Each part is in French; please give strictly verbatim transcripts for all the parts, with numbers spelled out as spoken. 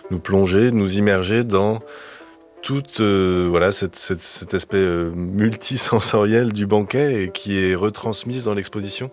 nous plonger, nous immerger dans toute euh, voilà, cette, cette, cet aspect euh, multisensoriel du banquet et qui est retransmise dans l'exposition?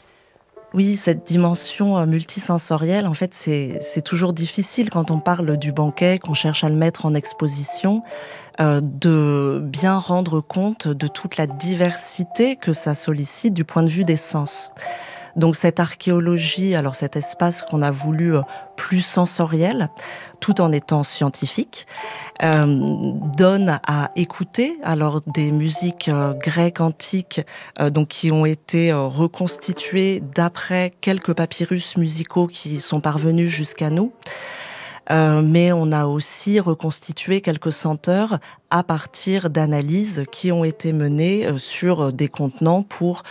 Oui, cette dimension euh, multisensorielle, en fait, c'est, c'est toujours difficile quand on parle du banquet, qu'on cherche à le mettre en exposition, euh, de bien rendre compte de toute la diversité que ça sollicite du point de vue des sens. Donc cette archéologie, alors cet espace qu'on a voulu euh, plus sensoriel, tout en étant scientifique, euh, donne à écouter alors des musiques euh, grecques antiques euh, donc qui ont été euh, reconstituées d'après quelques papyrus musicaux qui sont parvenus jusqu'à nous. Euh, mais on a aussi reconstitué quelques senteurs à partir d'analyses qui ont été menées euh, sur des contenants pour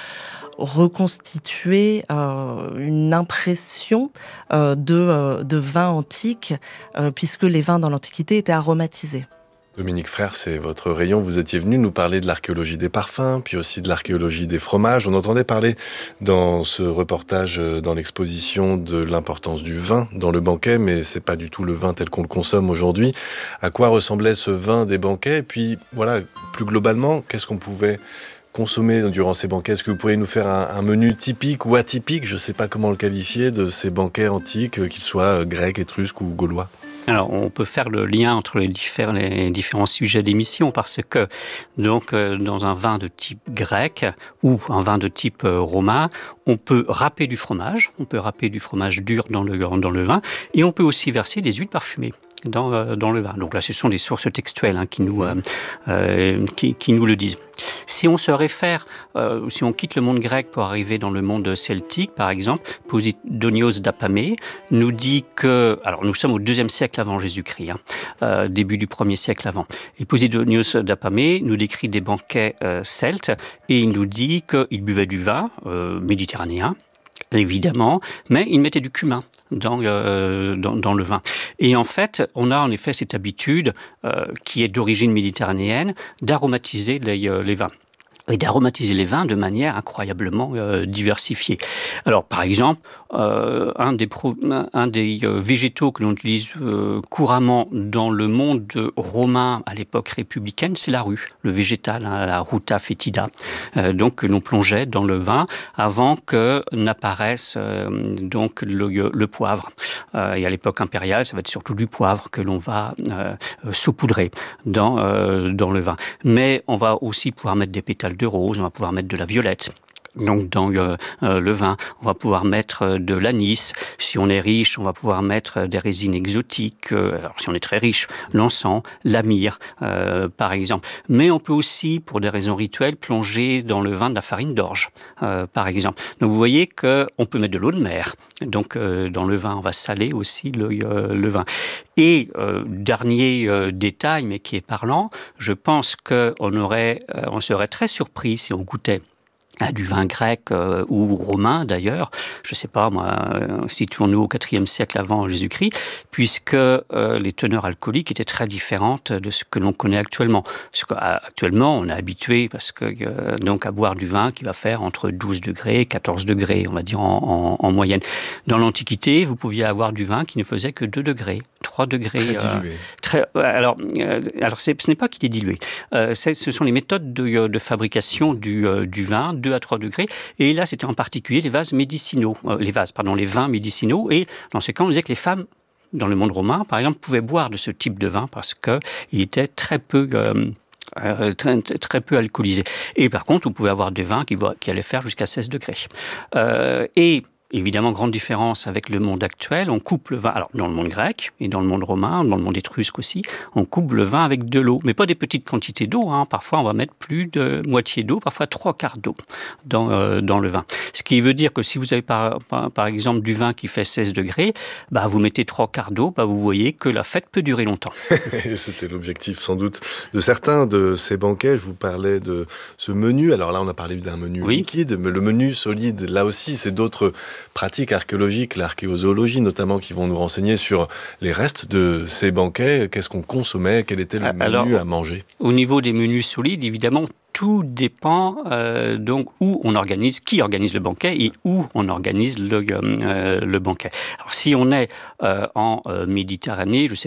reconstituer euh, une impression euh, de, euh, de vin antique, euh, puisque les vins dans l'Antiquité étaient aromatisés. Dominique Frère, c'est votre rayon. Vous étiez venu nous parler de l'archéologie des parfums, puis aussi de l'archéologie des fromages. On entendait parler dans ce reportage, dans l'exposition, de l'importance du vin dans le banquet, mais c'est pas du tout le vin tel qu'on le consomme aujourd'hui. À quoi ressemblait ce vin des banquets? Et puis, voilà, plus globalement, qu'est-ce qu'on pouvait consommer durant ces banquets? Est-ce que vous pourriez nous faire un, un menu typique ou atypique, je ne sais pas comment le qualifier, de ces banquets antiques, qu'ils soient grecs, étrusques ou gaulois? Alors, on peut faire le lien entre les, diffé- les différents sujets d'émission parce que, donc, euh, dans un vin de type grec ou un vin de type euh, romain, on peut râper du fromage, on peut râper du fromage dur dans le, dans le vin et on peut aussi verser des huiles parfumées dans, euh, dans le vin. Donc là, ce sont des sources textuelles hein, qui, nous, euh, euh, qui, qui nous le disent. Si on se réfère, euh, si on quitte le monde grec pour arriver dans le monde celtique, par exemple, Posidonios d'Apamée nous dit que, alors nous sommes au deuxième siècle avant Jésus-Christ, hein, euh, début du premier siècle avant, et Posidonios d'Apamée nous décrit des banquets euh, celtes et il nous dit qu'il buvait du vin euh, méditerranéen, évidemment, mais il mettait du cumin dans, euh, dans, dans le vin. Et en fait, on a en effet cette habitude, euh, qui est d'origine méditerranéenne, d'aromatiser les, euh, les vins. Et d'aromatiser les vins de manière incroyablement euh, diversifiée. Alors, par exemple, euh, un des, pro, un des euh, végétaux que l'on utilise euh, couramment dans le monde romain à l'époque républicaine, c'est la rue, le végétal, hein, la ruta foetida, euh, donc que l'on plongeait dans le vin avant que n'apparaisse euh, donc le, le poivre. Euh, et à l'époque impériale, ça va être surtout du poivre que l'on va euh, saupoudrer dans, euh, dans le vin. Mais on va aussi pouvoir mettre des pétales de rose, on va pouvoir mettre de la violette. Donc dans euh, euh, le vin, on va pouvoir mettre euh, de l'anis. Si on est riche, on va pouvoir mettre euh, des résines exotiques. Euh, alors si on est très riche, l'encens, la myrrhe, euh, par exemple. Mais on peut aussi, pour des raisons rituelles, plonger dans le vin de la farine d'orge, euh, par exemple. Donc vous voyez qu'on peut mettre de l'eau de mer. Donc euh, dans le vin, on va saler aussi le, euh, le vin. Et euh, dernier euh, détail, mais qui est parlant, je pense qu'on aurait, euh, on serait très surpris si on goûtait à du vin grec euh, ou romain d'ailleurs, je ne sais pas moi, euh, situons-nous au quatrième siècle avant Jésus-Christ, puisque euh, les teneurs alcooliques étaient très différentes de ce que l'on connaît actuellement. Parce qu'actuellement, on est habitué parce que, euh, donc à boire du vin qui va faire entre douze degrés et quatorze degrés, on va dire en, en, en moyenne. Dans l'Antiquité, vous pouviez avoir du vin qui ne faisait que deux degrés, trois degrés. Très dilué. Euh, très, alors, euh, alors c'est, ce n'est pas qu'il est dilué. Euh, c'est, ce sont les méthodes de, de fabrication du, euh, du vin, deux à trois degrés. Et là, c'était en particulier les vases médicinaux, euh, les vases, pardon, les vins médicinaux. Et dans ce cas, on disait que les femmes, dans le monde romain, par exemple, pouvaient boire de ce type de vin parce qu'il était très peu... Euh, Euh, très, très peu alcoolisé. Et par contre, vous pouvez avoir des vins qui, qui allaient faire jusqu'à seize degrés. Euh, et évidemment, grande différence avec le monde actuel, on coupe le vin, alors dans le monde grec et dans le monde romain, dans le monde étrusque aussi, on coupe le vin avec de l'eau, mais pas des petites quantités d'eau, hein. Parfois on va mettre plus de moitié d'eau, parfois trois quarts d'eau dans, euh, dans le vin. Ce qui veut dire que si vous avez par, par, par exemple du vin qui fait seize degrés, bah, vous mettez trois quarts d'eau, bah, vous voyez que la fête peut durer longtemps. C'était l'objectif sans doute de certains de ces banquets. Je vous parlais de ce menu, alors là on a parlé d'un menu oui. liquide, mais le menu solide, là aussi c'est d'autres pratiques archéologiques, l'archéozoologie notamment, qui vont nous renseigner sur les restes de ces banquets. Qu'est-ce qu'on consommait? Quel était le Alors, menu à manger? Au niveau des menus solides, évidemment, tout dépend euh, donc où on organise, qui organise le banquet et où on organise le, euh, le banquet. Alors si on est euh, en euh, Méditerranée, je sais